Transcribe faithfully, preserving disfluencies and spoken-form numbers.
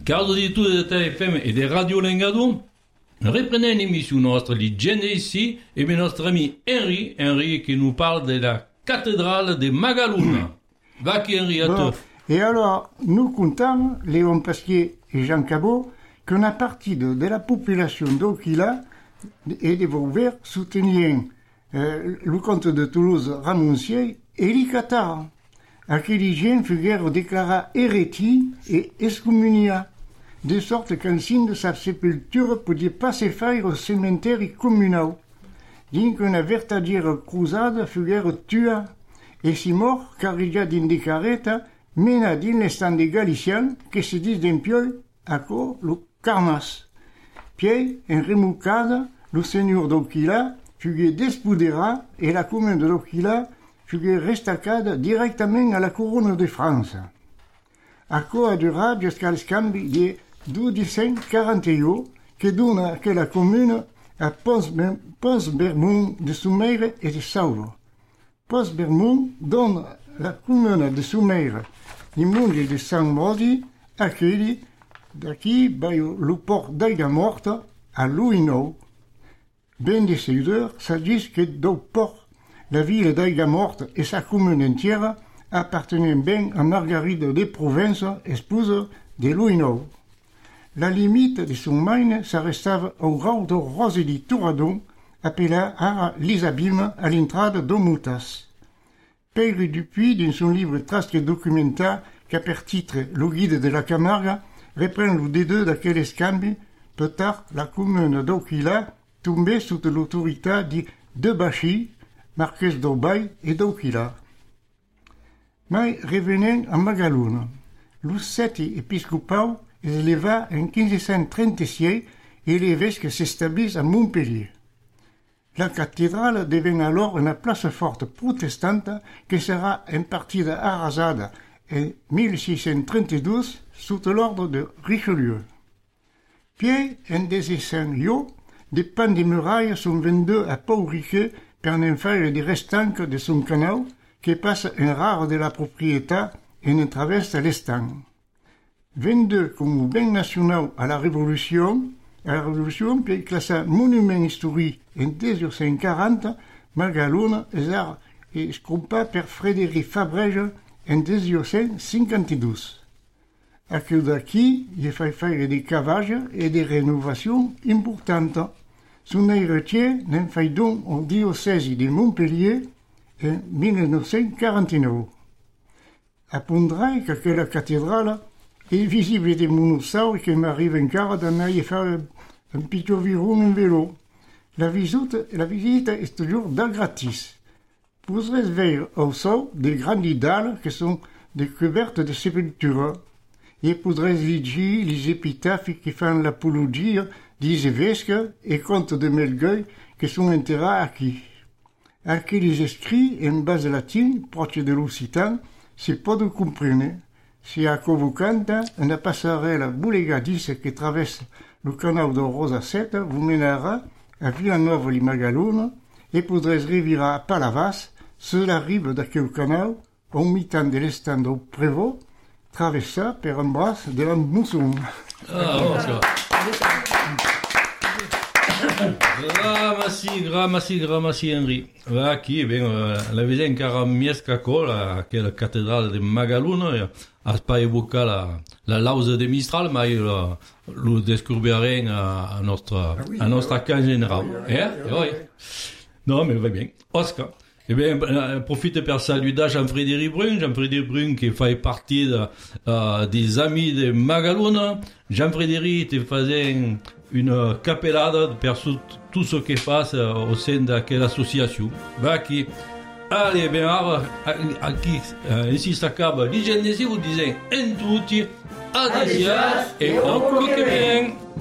Caro uditore de T F M e de Radio Lengado, reprenons l'émission nostra di Genesi et notre ami Henri, Henri qui nous parle de la cathédrale de Magaluna. Va qui Henri, à Bon. toi. Et alors, nous comptons, Léon Pasquier et Jean Cabot, qu'une partie de, de la population d'Oquila et de Vauvert soutenait euh, le comte de Toulouse Ramoncier et les Cathares. Aquelli gens furent déclarés hérétiques et excommuniés, de sorte qu'en signe de sa sépulture pouvait pas se faire au cimetière communal. Din qu'une vertadière crusade furent tués, et si mort car il y a d'indicareta mena din l'estan des Galiciens que se disent d'un pieu à cor le Carmas. Puis, en remoucade, le seigneur d'Oquila fut despodera et la commune de l'Oquila fut restacade directement à la couronne de France. A quoi dura jusqu'à l'escambi de mille deux cent quarante et un que donne que la commune à Pons-Bermond de Soumaire et de Sauro. Pons-Bermond donne la commune de Soumaire du monde de San Modi à quelli d'aquí le port d'Aigues-Mortes à Louineau. Ben des seguidors s'agissent que do port, la ville d'Aigues-Mortes et sa commune entière appartenaient bien à Marguerite de Provence, épouse de Louineau. La limite de son maine s'arrestava au rang de Rosely Touradon, appelé à l'Isabime à l'entrée d'Omutas. Père Dupuis, dans son livre Trace documenta, qui a per titre Le guide de la Camargue, reprend le dédeux d'aquel escambi, plus tard la commune d'Oquila tombait sous l'autorité de deux Bachy, marquès d'Aubaye et d'Oquila. Mais revenant à Magaluna, le seti épiscopal est élevé en quinze cent trente-six et l'évêque s'établit à Montpellier. La cathédrale devient alors une place forte protestante qui sera en partie arrasée en mille six cent trente-douze sous l'ordre de Richelieu. Puis, en dix-sept des pans de murailles sont vendus à Paul Riquet pour en faire des restants de son canal qui passe en rare de la propriété et ne traverse l'estang. Vendus comme bien national à la Révolution, à la Révolution, puis classé monument historique en mille cent quarante, Magaluna est scrompé par Frédéric Fabrège en mille cent cinquante-douze. À que d'aquí, il fait faire des cavages et des rénovations importantes. Son héritier n'en fait donc au diocèse de Montpellier en mille neuf cent quarante-neuf. Apprendrai que la cathédrale est visible des monosaures qui m'arrive encore d'en aller faire un petit environ en vélo. La visite, la visite est toujours d'art gratis. Vous voir aussi des grandes dalles qui sont des couvertes de sépultures. Et pourrez lire les épitaphes qui font l'apologie des évêques et contes de Melgueil qui sont enterrés acquis. Acquis les écrits en base latine, proche de l'occitan, c'est pas de comprendre. C'est à convocante, une passerelle boulegadisse qui traverse le canal de Rosa sept vous mènera à Villeneuve-les-Magaluna et pourrez revirer à Palavas sur la rive d'aquel canal, au mi-temps de l'estande au Prévost, traversa per un braç de la mousson. Ah, bon, ça. Gramassi, gramassi, gramassi, Henri. Va qui, ben, la vede encara miesca cola, che la cattedrale de Magaluna, a pas evocar la, la lausa de Mistral, ma lo, lo descurberem a, a nostra, a nostra cas general. Eh? Oui. Non, mais va bien. Oscar. Eh bien, euh, profite pour saluer Jean-Frédéric Brun, Jean-Frédéric Brun qui fait partie de, euh, des amis de Magaluna. Jean-Frédéric te faisait une capellade pour tout ce qu'il fait euh, au sein de quelle association. Va qui, allez, bien, alors, qui, euh, ici s'accabe l'hygiène, vous disait, en tutti, adieu, et on que bien.